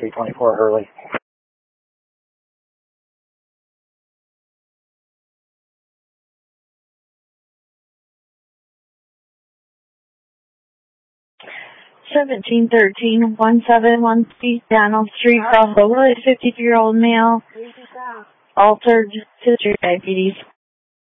324 Hurley. 1713-171 Donald Street, crossover, 53-year-old male, altered history of diabetes.